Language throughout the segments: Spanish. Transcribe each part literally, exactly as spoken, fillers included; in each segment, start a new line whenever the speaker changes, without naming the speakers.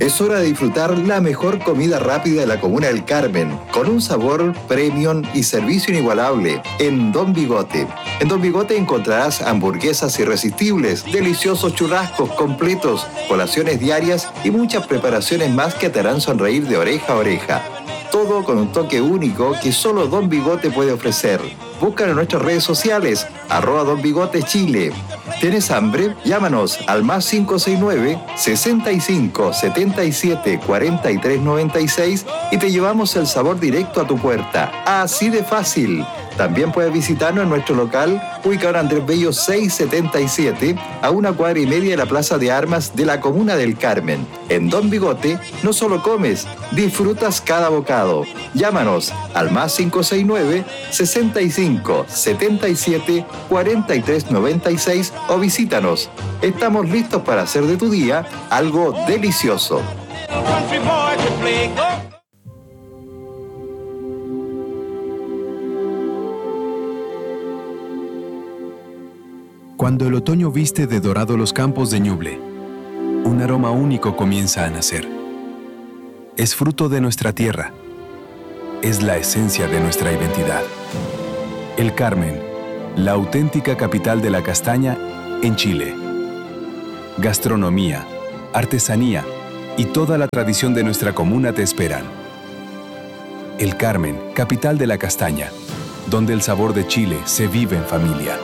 Es hora de disfrutar la mejor comida rápida de la comuna del Carmen, con un sabor premium y servicio inigualable, en Don Bigote. En Don Bigote encontrarás hamburguesas irresistibles, deliciosos churrascos completos, colaciones diarias y muchas preparaciones más que te harán sonreír de oreja a oreja. Todo con un toque único que solo Don Bigote puede ofrecer. Búscalo en nuestras redes sociales, arroba Don Bigote Chile. ¿Tienes hambre? Llámanos al más cinco seis nueve, sesenta y cinco, setenta y siete, cuarenta y tres noventa y seis y te llevamos el sabor directo a tu puerta. Así de fácil. También puedes visitarnos en nuestro local, ubicado en Andrés Bello seiscientos setenta y siete, a una cuadra y media de la Plaza de Armas de la Comuna del Carmen. En Don Bigote no solo comes, disfrutas cada bocado. Llámanos al más cinco seis nueve, sesenta y cinco, setenta y siete, cuarenta y tres noventa y seis o visítanos. Estamos listos para hacer de tu día algo delicioso.
Cuando el otoño viste de dorado los campos de Ñuble, un aroma único comienza a nacer. Es fruto de nuestra tierra. Es la esencia de nuestra identidad. El Carmen, la auténtica capital de la castaña en Chile. Gastronomía, artesanía y toda la tradición de nuestra comuna te esperan. El Carmen, capital de la castaña, donde el sabor de Chile se vive en familia.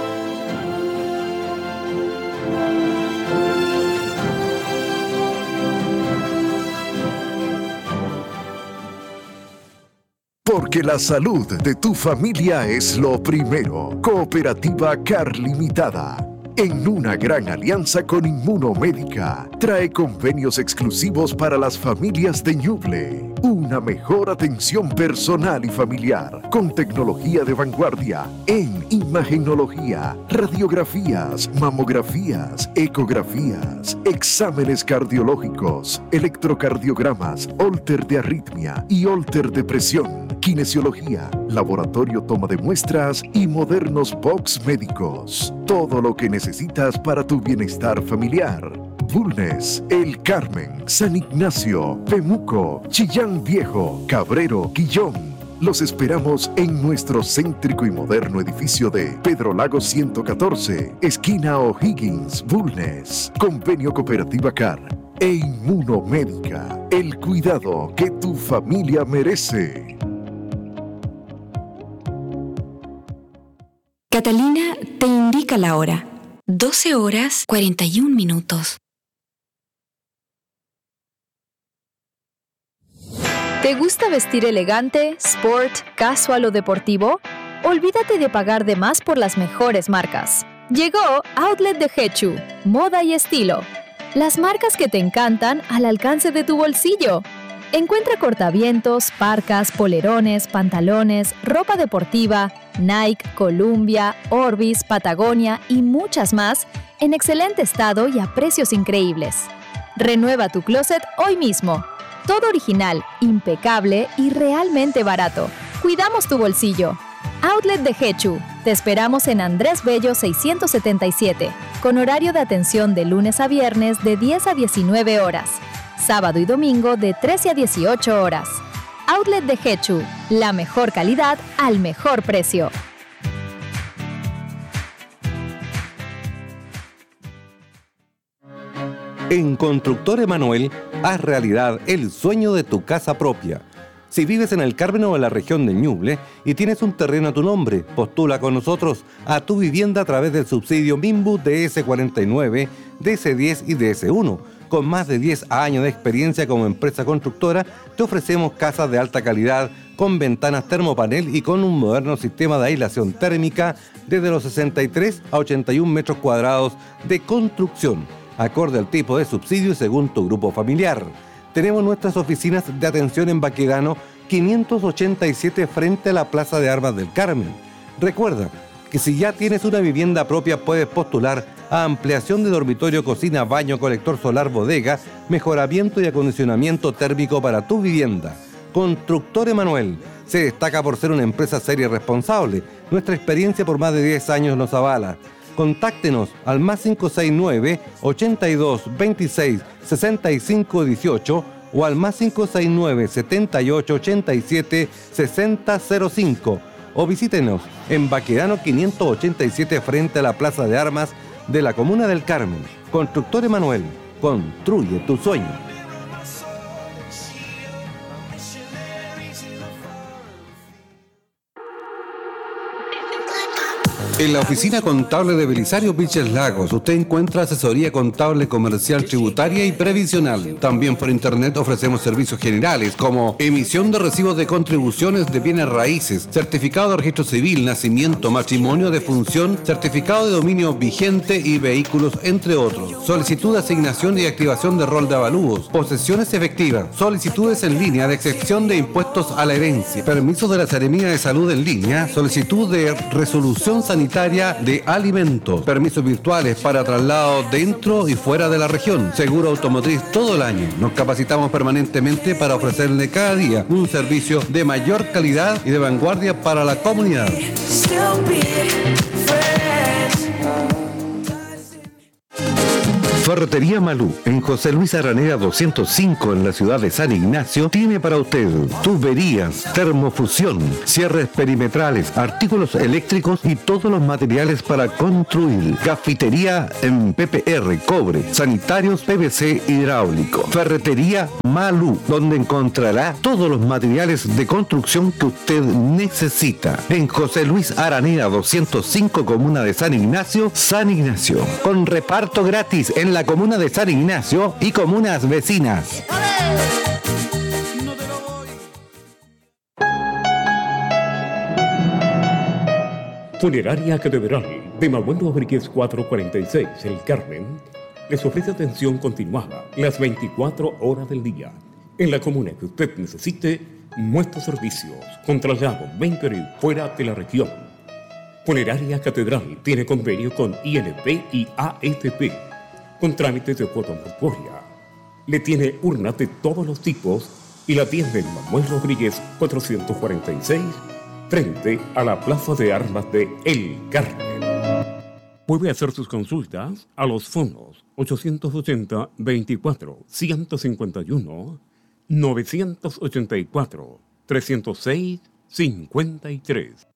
Porque la salud de tu familia es lo primero. Cooperativa Car Limitada, en una gran alianza con Inmunomédica, trae convenios exclusivos para las familias de Ñuble. Una mejor atención personal y familiar, con tecnología de vanguardia en imagenología, radiografías, mamografías, ecografías, exámenes cardiológicos, electrocardiogramas, holter de arritmia y holter de presión, kinesiología, laboratorio toma de muestras y modernos box médicos. Todo lo que necesitas para tu bienestar familiar. Bulnes, El Carmen, San Ignacio, Pemuco, Chillán Viejo, Cabrero, Quillón. Los esperamos en nuestro céntrico y moderno edificio de Pedro Lago ciento catorce, esquina O'Higgins, Bulnes. Convenio Cooperativa Car e Inmunomédica. El cuidado que tu familia merece.
Catalina te indica la hora. doce horas cuarenta y un minutos.
¿Te gusta vestir elegante, sport, casual o deportivo? Olvídate de pagar de más por las mejores marcas. Llegó Outlet de Hechu, moda y estilo. Las marcas que te encantan al alcance de tu bolsillo. Encuentra cortavientos, parcas, polerones, pantalones, ropa deportiva, Nike, Columbia, Orbis, Patagonia y muchas más en excelente estado y a precios increíbles. Renueva tu closet hoy mismo. Todo original, impecable y realmente barato. Cuidamos tu bolsillo. Outlet de Hechu. Te esperamos en Andrés Bello seiscientos setenta y siete, con horario de atención de lunes a viernes de diez a diecinueve horas. Sábado y domingo de trece a dieciocho horas. Outlet de Hechu, la mejor calidad al mejor precio.
En Constructor Emanuel, haz realidad el sueño de tu casa propia. Si vives en el Carmen o en la región de Ñuble y tienes un terreno a tu nombre, postula con nosotros a tu vivienda a través del subsidio Minbu D S cuarenta y nueve, D S diez y D S uno. Con más de diez años de experiencia como empresa constructora, te ofrecemos casas de alta calidad, con ventanas termopanel y con un moderno sistema de aislación térmica desde los sesenta y tres a ochenta y un metros cuadrados de construcción, acorde al tipo de subsidio y según tu grupo familiar. Tenemos nuestras oficinas de atención en Baquedano quinientos ochenta y siete frente a la Plaza de Armas del Carmen. Recuerda que si ya tienes una vivienda propia puedes postular a ampliación de dormitorio, cocina, baño, colector solar, bodega, mejoramiento y acondicionamiento térmico para tu vivienda. Constructor Emanuel se destaca por ser una empresa seria y responsable. Nuestra experiencia por más de diez años nos avala. Contáctenos al más cinco seis nueve, ochenta y dos, veintiséis, sesenta y cinco dieciocho o al más cinco seis nueve, setenta y ocho, ochenta y siete, sesenta cero cinco o visítenos en Baquedano quinientos ochenta y siete frente a la Plaza de Armas de la Comuna del Carmen. Constructor Emanuel, construye tu sueño. En la oficina contable de Belisario Vilches Lagos, usted encuentra asesoría contable, comercial, tributaria y previsional. También por internet ofrecemos servicios generales como emisión de recibos de contribuciones de bienes raíces, certificado de registro civil, nacimiento, matrimonio, defunción, certificado de dominio vigente y vehículos, entre otros. Solicitud de asignación y activación de rol de avalúos, posesiones efectivas, solicitudes en línea de excepción de impuestos a la herencia, permisos de la Seremía de Salud en línea, solicitud de resolución sanitaria de alimentos, permisos virtuales para traslado dentro y fuera de la región, seguro automotriz todo el año. Nos capacitamos permanentemente para ofrecerle cada día un servicio de mayor calidad y de vanguardia para la comunidad. Ferretería Malú, en José Luis Araneda doscientos cinco en la ciudad de San Ignacio, tiene para usted tuberías, termofusión, cierres perimetrales, artículos eléctricos y todos los materiales para construir. Cafetería en P P R, cobre, sanitarios, P V C hidráulico. Ferretería Malú, donde encontrará todos los materiales de construcción que usted necesita. En José Luis Araneda doscientos cinco, comuna de San Ignacio, San Ignacio. Con reparto gratis en la la comuna de San Ignacio y comunas vecinas.
Funeraria Catedral de Manuel Rodríguez cuatrocientos cuarenta y seis, El Carmen, les ofrece atención continuada las veinticuatro horas del día. En la comuna que usted necesite, nuestros servicios con traslado dentro y fuera de la región. Funeraria Catedral tiene convenio con I N P y A F P. Con trámites de cuota mortuoria. Le tiene urnas de todos los tipos y la atiende en Manuel Rodríguez cuatrocientos cuarenta y seis, frente a la Plaza de Armas de El Carmen. Puede hacer sus consultas a los fondos ochocientos ochenta, veinticuatro, ciento cincuenta y uno, novecientos ochenta y cuatro, trescientos seis, cincuenta y tres.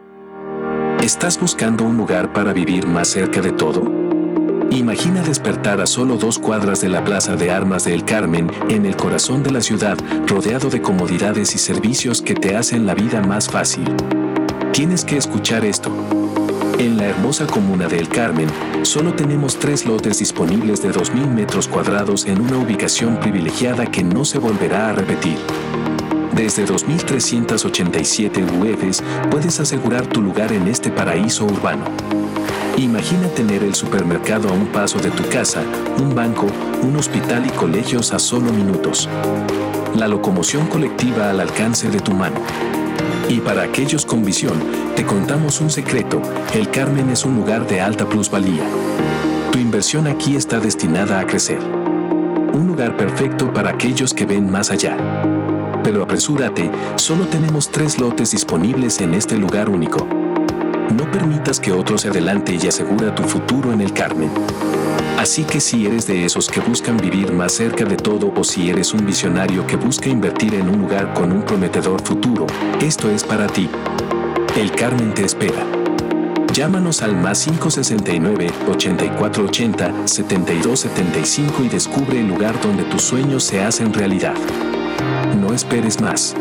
¿Estás buscando un lugar para vivir más cerca de todo? Imagina despertar a solo dos cuadras de la Plaza de Armas de El Carmen, en el corazón de la ciudad, rodeado de comodidades y servicios que te hacen la vida más fácil. Tienes que escuchar esto. En la hermosa comuna de El Carmen, solo tenemos tres lotes disponibles de dos mil metros cuadrados en una ubicación privilegiada que no se volverá a repetir. Desde dos mil trescientos ochenta y siete U Fs puedes asegurar tu lugar en este paraíso urbano. Imagina tener el supermercado a un paso de tu casa, un banco, un hospital y colegios a solo minutos. La locomoción colectiva al alcance de tu mano. Y para aquellos con visión, te contamos un secreto: El Carmen es un lugar de alta plusvalía. Tu inversión aquí está destinada a crecer. Un lugar perfecto para aquellos que ven más allá. Pero apresúrate, solo tenemos tres lotes disponibles en este lugar único. No permitas que otro se adelante y asegura tu futuro en El Carmen. Así que si eres de esos que buscan vivir más cerca de todo, o si eres un visionario que busca invertir en un lugar con un prometedor futuro, esto es para ti. El Carmen te espera. Llámanos al más cinco sesenta y nueve, ochenta y cuatro ochenta, setenta y dos setenta y cinco y descubre el lugar donde tus sueños se hacen realidad. No esperes más.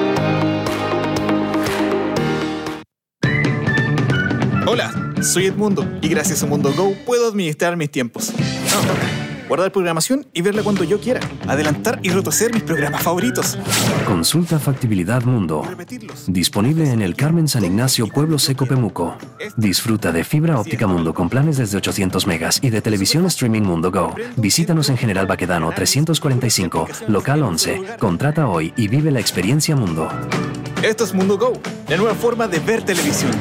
Hola, soy Edmundo y gracias a Mundo Go puedo administrar mis tiempos. No, guardar programación y verla cuando yo quiera. Adelantar y retroceder mis programas favoritos.
Consulta Factibilidad Mundo. Disponible en El Carmen, San Ignacio, Pueblo Seco, Pemuco. Disfruta de fibra óptica Mundo con planes desde ochocientos megas y de televisión streaming Mundo Go. Visítanos en General Baquedano trescientos cuarenta y cinco, local once. Contrata hoy y vive la experiencia Mundo.
Esto es Mundo Go, la nueva forma de ver televisión.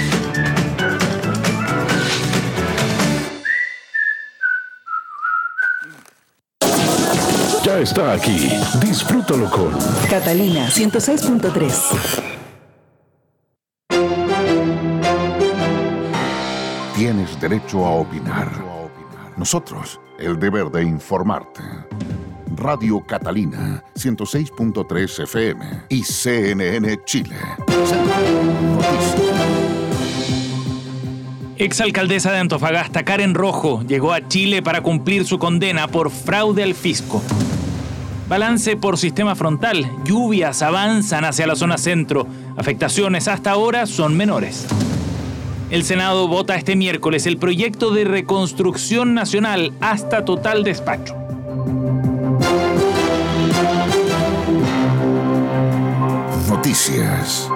Ya está aquí. Disfrútalo con
Catalina ciento seis punto tres.
Tienes derecho a opinar. Nosotros, el deber de informarte. Radio Catalina, ciento seis punto tres F M y C N N Chile.
Exalcaldesa de Antofagasta, Karen Rojo, llegó a Chile para cumplir su condena por fraude al fisco. Balance por sistema frontal. Lluvias avanzan hacia la zona centro. Afectaciones hasta ahora son menores. El Senado vota este miércoles el proyecto de reconstrucción nacional hasta total despacho.
Noticias.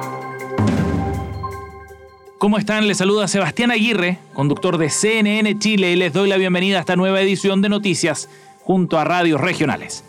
¿Cómo están? Les saluda Sebastián Aguirre, conductor de C N N Chile, y les doy la bienvenida a esta nueva edición de Noticias junto a radios regionales.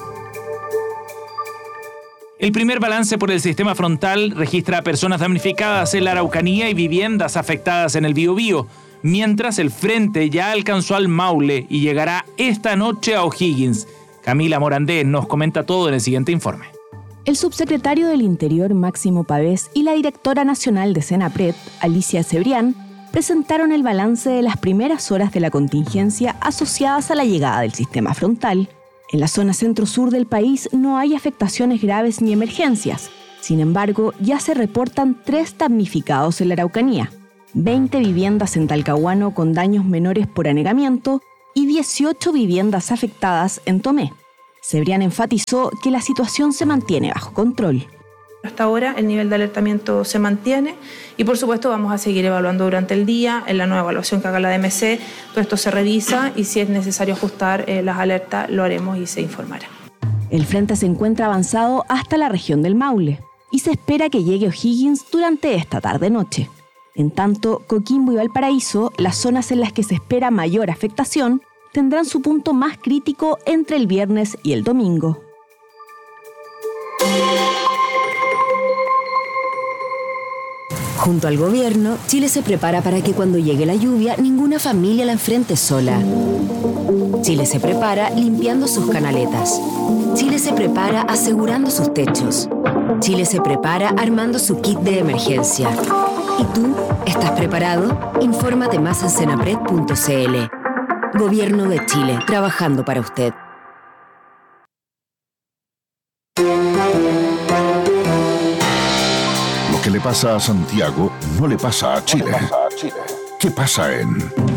El primer balance por el sistema frontal registra personas damnificadas en la Araucanía y viviendas afectadas en el Biobío, mientras el frente ya alcanzó al Maule y llegará esta noche a O'Higgins. Camila Morandé nos comenta todo en el siguiente informe.
El subsecretario del Interior, Máximo Pavés, y la directora nacional de Senapred, Alicia Cebrián, presentaron el balance de las primeras horas de la contingencia asociadas a la llegada del sistema frontal. En la zona centro-sur del país no hay afectaciones graves ni emergencias. Sin embargo, ya se reportan tres damnificados en la Araucanía, veinte viviendas en Talcahuano con daños menores por anegamiento y dieciocho viviendas afectadas en Tomé. Cebrián enfatizó que la situación se mantiene bajo control.
Hasta ahora el nivel de alertamiento se mantiene y por supuesto vamos a seguir evaluando durante el día. En la nueva evaluación que haga la D M C, todo esto se revisa y si es necesario ajustar eh, las alertas lo haremos y se informará.
El frente se encuentra avanzado hasta la región del Maule y se espera que llegue a O'Higgins durante esta tarde-noche. En tanto, Coquimbo y Valparaíso, las zonas en las que se espera mayor afectación, tendrán su punto más crítico entre el viernes y el domingo.
Junto al gobierno, Chile se prepara para que cuando llegue la lluvia, ninguna familia la enfrente sola. Chile se prepara limpiando sus canaletas. Chile se prepara asegurando sus techos. Chile se prepara armando su kit de emergencia. ¿Y tú? ¿Estás preparado? Infórmate más en senapred punto c l. Gobierno de Chile, trabajando para usted.
Lo que le pasa a Santiago no le pasa a Chile. ¿Qué pasa en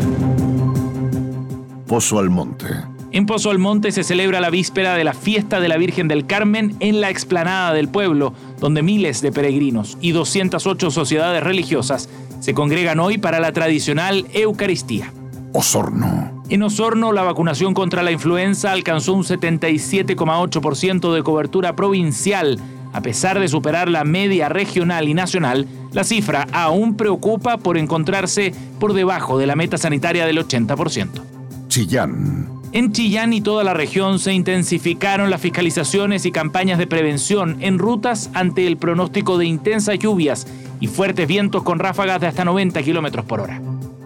Pozo Almonte?
En Pozo Almonte se celebra la víspera de la fiesta de la Virgen del Carmen en la explanada del pueblo, donde miles de peregrinos y doscientas ocho sociedades religiosas se congregan hoy para la tradicional Eucaristía.
Osorno.
En Osorno, la vacunación contra la influenza alcanzó un setenta y siete coma ocho por ciento de cobertura provincial. A pesar de superar la media regional y nacional, la cifra aún preocupa por encontrarse por debajo de la meta sanitaria del ochenta por ciento.
Chillán.
En Chillán y toda la región se intensificaron las fiscalizaciones y campañas de prevención en rutas ante el pronóstico de intensas lluvias y fuertes vientos con ráfagas de hasta noventa kilómetros por hora.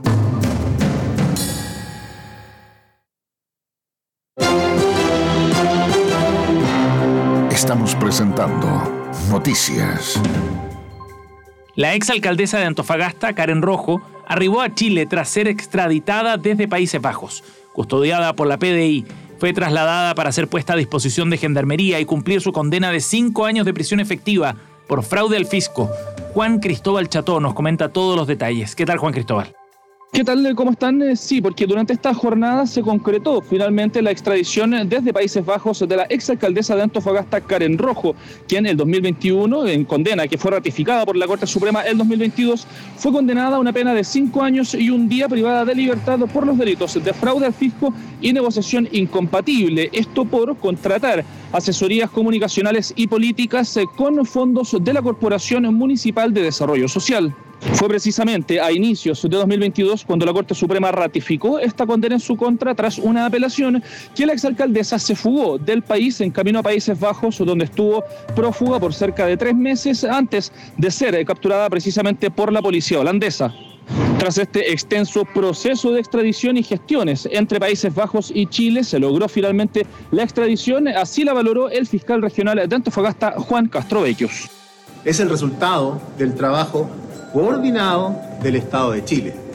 Estamos presentando Noticias.
La exalcaldesa de Antofagasta, Karen Rojo, arribó a Chile tras ser extraditada desde Países Bajos. Custodiada por la P D I, fue trasladada para ser puesta a disposición de Gendarmería y cumplir su condena de cinco años de prisión efectiva por fraude al fisco. Juan Cristóbal Cható nos comenta todos los detalles. ¿Qué tal, Juan Cristóbal?
¿Qué tal? ¿Cómo están? Sí, porque durante esta jornada se concretó finalmente la extradición desde Países Bajos de la exalcaldesa de Antofagasta, Karen Rojo, quien en el dos mil veintiuno, en condena que fue ratificada por la Corte Suprema el dos mil veintidós, fue condenada a una pena de cinco años y un día privada de libertad por los delitos de fraude al fisco y negociación incompatible. Esto por contratar asesorías comunicacionales y políticas con fondos de la Corporación Municipal de Desarrollo Social. Fue precisamente a inicios de dos mil veintidós cuando la Corte Suprema ratificó esta condena en su contra tras una apelación que la exalcaldesa se fugó del país en camino a Países Bajos, donde estuvo prófuga por cerca de tres meses antes de ser capturada precisamente por la policía holandesa. Tras este extenso proceso de extradición y gestiones entre Países Bajos y Chile, se logró finalmente la extradición, así la valoró el fiscal regional de Antofagasta, Juan Castrovecchios.
Es el resultado del trabajo coordinado del Estado de Chile,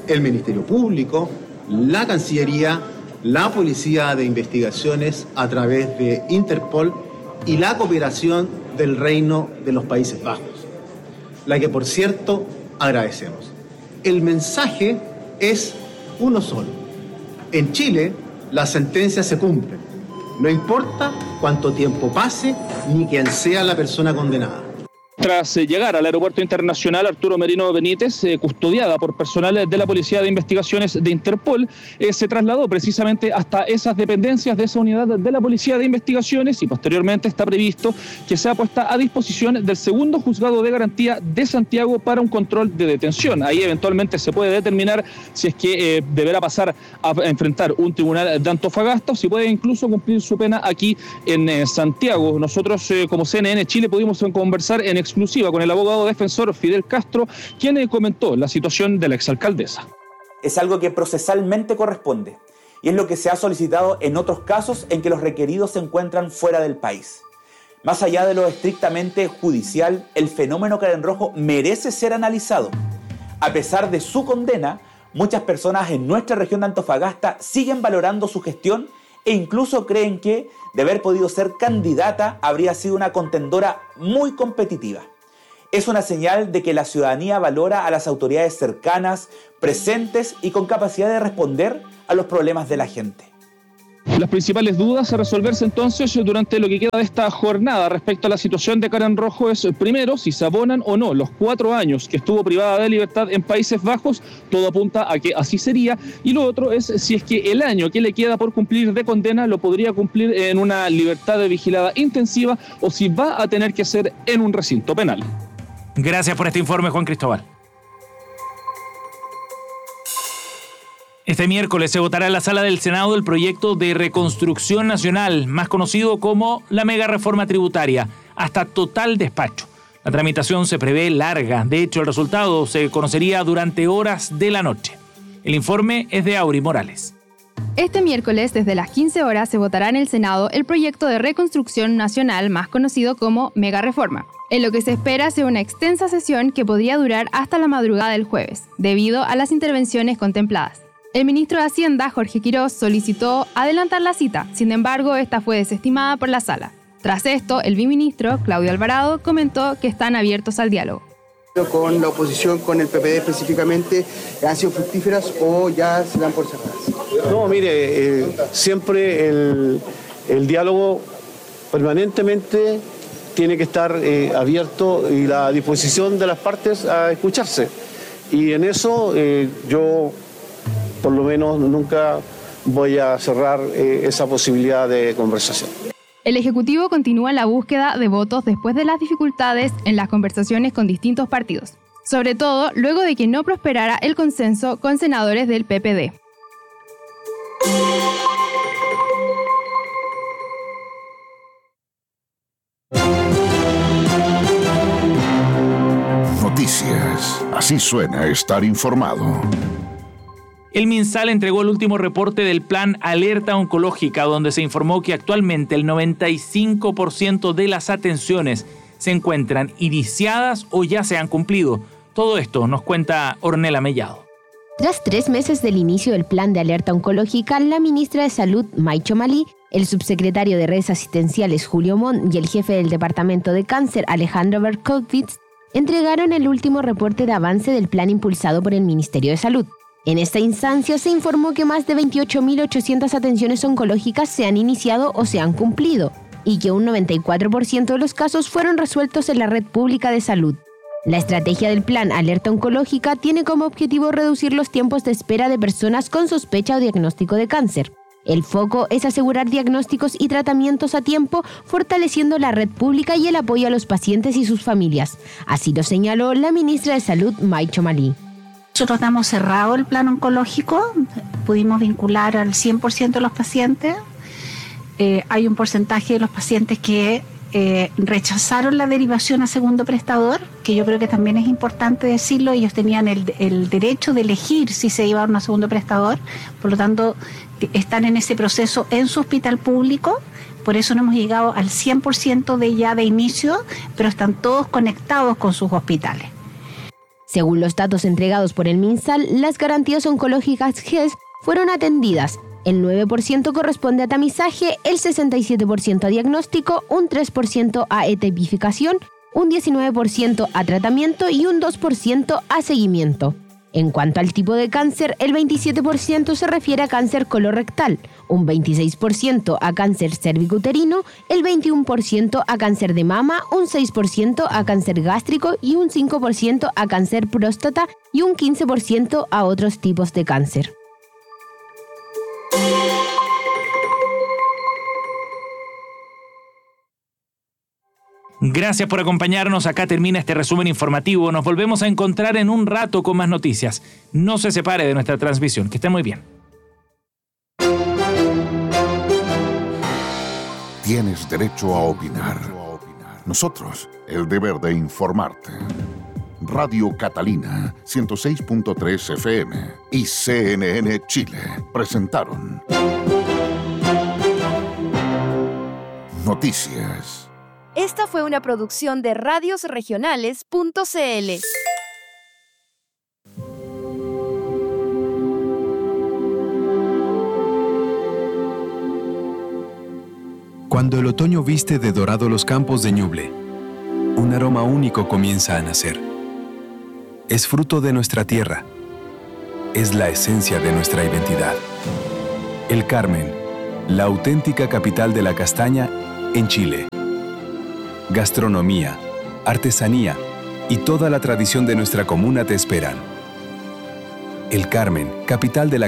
el Ministerio Público, la Cancillería, la Policía de Investigaciones a través de Interpol y la cooperación del Reino de los Países Bajos, la que, por cierto, agradecemos. El mensaje es uno solo. En Chile, las sentencias se cumplen. No importa cuánto tiempo pase ni quién sea la persona condenada.
Tras eh, llegar al Aeropuerto Internacional Arturo Merino Benítez, eh, custodiada por personal de la Policía de Investigaciones de Interpol, eh, se trasladó precisamente hasta esas dependencias de esa unidad de la Policía de Investigaciones y posteriormente está previsto que sea puesta a disposición del segundo juzgado de garantía de Santiago para un control de detención. Ahí eventualmente se puede determinar si es que eh, deberá pasar a enfrentar un tribunal de Antofagasta o si puede incluso cumplir su pena aquí en eh, Santiago. Nosotros eh, como C N N Chile pudimos conversar en exclusiva con el abogado defensor Fidel Castro, quien comentó la situación de la exalcaldesa.
Es algo que procesalmente corresponde y es lo que se ha solicitado en otros casos en que los requeridos se encuentran fuera del país. Más allá de lo estrictamente judicial, el fenómeno Karen Rojo merece ser analizado. A pesar de su condena, muchas personas en nuestra región de Antofagasta siguen valorando su gestión e incluso creen que, de haber podido ser candidata, habría sido una contendora muy competitiva. Es una señal de que la ciudadanía valora a las autoridades cercanas, presentes y con capacidad de responder a los problemas de la gente.
Las principales dudas a resolverse entonces durante lo que queda de esta jornada respecto a la situación de Karen Rojo es, primero, si se abonan o no los cuatro años que estuvo privada de libertad en Países Bajos. Todo apunta a que así sería. Y lo otro es si es que el año que le queda por cumplir de condena lo podría cumplir en una libertad vigilada intensiva o si va a tener que ser en un recinto penal.
Gracias por este informe, Juan Cristóbal. Este miércoles se votará en la sala del Senado el proyecto de reconstrucción nacional, más conocido como la mega reforma tributaria, hasta total despacho. La tramitación se prevé larga, de hecho el resultado se conocería durante horas de la noche. El informe es de Auri Morales.
Este miércoles, desde las quince horas, se votará en el Senado el proyecto de reconstrucción nacional, más conocido como mega reforma, en lo que se espera sea una extensa sesión que podría durar hasta la madrugada del jueves, debido a las intervenciones contempladas. El ministro de Hacienda, Jorge Quirós, solicitó adelantar la cita, sin embargo, esta fue desestimada por la sala. Tras esto, el viceministro, Claudio Alvarado, comentó que están abiertos al diálogo.
Con la oposición, con el P P D específicamente, ¿han sido fructíferas o ya se dan por cerradas?
No, mire, eh, siempre el, el diálogo permanentemente tiene que estar eh, abierto y la disposición de las partes a escucharse. Y en eso eh, yo... por lo menos nunca voy a cerrar eh, esa posibilidad de conversación.
El Ejecutivo continúa la búsqueda de votos después de las dificultades en las conversaciones con distintos partidos, sobre todo luego de que no prosperara el consenso con senadores del P P D.
Noticias. Así suena estar informado.
El MinSal entregó el último reporte del plan Alerta Oncológica, donde se informó que actualmente el noventa y cinco por ciento de las atenciones se encuentran iniciadas o ya se han cumplido. Todo esto nos cuenta Ornella Mellado.
Tras tres meses del inicio del plan de alerta oncológica, la ministra de Salud, Maicho Malí, el subsecretario de redes asistenciales, Julio Montt, y el jefe del Departamento de Cáncer, Alejandro Berkowitz, entregaron el último reporte de avance del plan impulsado por el Ministerio de Salud. En esta instancia se informó que más de veintiocho mil ochocientas atenciones oncológicas se han iniciado o se han cumplido, y que un noventa y cuatro por ciento de los casos fueron resueltos en la red pública de salud. La estrategia del plan Alerta Oncológica tiene como objetivo reducir los tiempos de espera de personas con sospecha o diagnóstico de cáncer. El foco es asegurar diagnósticos y tratamientos a tiempo, fortaleciendo la red pública y el apoyo a los pacientes y sus familias. Así lo señaló la ministra de Salud, Maicho Malí.
Nosotros damos cerrado el plan oncológico, pudimos vincular al cien por ciento de los pacientes. Eh, hay un porcentaje de los pacientes que eh, rechazaron la derivación a segundo prestador, que yo creo que también es importante decirlo. Ellos tenían el, el derecho de elegir si se iban a un segundo prestador, por lo tanto están en ese proceso en su hospital público. Por eso no hemos llegado al cien por ciento de ya de inicio, pero están todos conectados con sus hospitales.
Según los datos entregados por el MinSal, las garantías oncológicas G E S fueron atendidas. El nueve por ciento corresponde a tamizaje, el sesenta y siete por ciento a diagnóstico, un tres por ciento a tipificación, un diecinueve por ciento a tratamiento y un dos por ciento a seguimiento. En cuanto al tipo de cáncer, el veintisiete por ciento se refiere a cáncer colorectal, un veintiséis por ciento a cáncer cervicuterino, el veintiuno por ciento a cáncer de mama, un seis por ciento a cáncer gástrico y un cinco por ciento a cáncer próstata y un quince por ciento a otros tipos de cáncer.
Gracias por acompañarnos. Acá termina este resumen informativo. Nos volvemos a encontrar en un rato con más noticias. No se separe de nuestra transmisión. Que esté muy bien.
Tienes derecho a opinar. Nosotros, el deber de informarte. Radio Catalina, ciento seis punto tres F M y C N N Chile presentaron Noticias.
Esta fue una producción de radios regionales punto c l.
Cuando el otoño viste de dorado los campos de Ñuble, un aroma único comienza a nacer. Es fruto de nuestra tierra. Es la esencia de nuestra identidad. El Carmen, la auténtica capital de la castaña en Chile. Gastronomía, artesanía y toda la tradición de nuestra comuna te esperan. El Carmen, capital de la